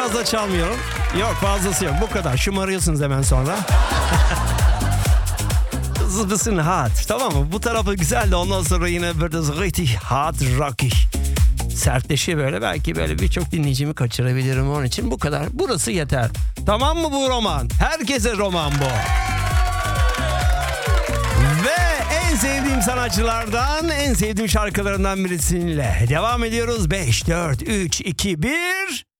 fazla çalmıyorum. Yok, fazlası yok. Bu kadar. Şımarıyorsunuz hemen sonra. Zıbısın hot. Tamam mı? Bu tarafı güzel de ondan sonra yine böyle richtig hot rockig. Sertleşiyor böyle. Belki böyle birçok dinleyicimi kaçırabilirim onun için. Bu kadar. Burası yeter. Tamam mı bu roman? Herkese roman bu. Ve en sevdiğim sanatçılardan, en sevdiğim şarkılarından birisiyle devam ediyoruz. 5, 4, 3, 2, 1...